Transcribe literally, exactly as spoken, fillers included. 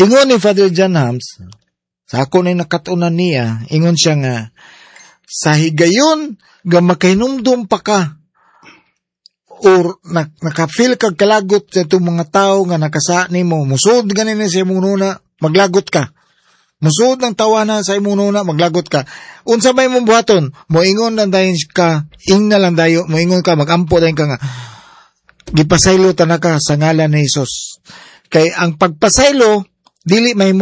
Ingon ni Father John Hams, sa ako na nakatunan niya, ingon siya nga, sa higayon, nga makahinumdum pa ka, or na, nakafeel kag kalagot sa itong mga tao nga nakasa ni mo, musod ganin na sa imong nuna, maglagot ka. Musod ng tawanan sa imong nuna, maglagot ka. Unsa may mong buhaton, moingon lang dayon ka, ing na lang dayo, moingon ka, magampo dayon ka nga, gipasaylo tanaka sa ngalan ni Jesus. Kay ang pagpasaylo, dili may